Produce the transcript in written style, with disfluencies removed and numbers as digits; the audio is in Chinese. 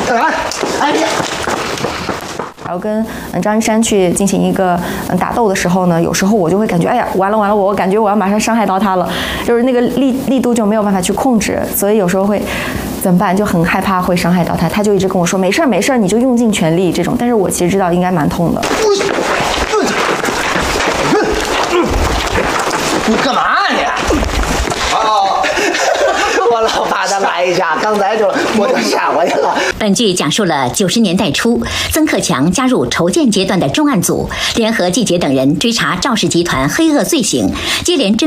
哎呀！ 然后跟张一山去进行一个打斗的时候呢，有时候我就会感觉，哎呀，完了，我感觉我要马上伤害到他了，就是那个力度就没有办法去控制，所以有时候会怎么办？就很害怕会伤害到他，他就一直跟我说没事儿，你就用尽全力这种。但是我其实知道应该蛮痛的。 你干嘛你？哦，我老怕他来一下，刚才我就闪过去了。 本剧讲述了90年代初，曾克强加入筹建阶段的重案组，联合季杰等人追查赵氏集团黑恶罪行，接连侦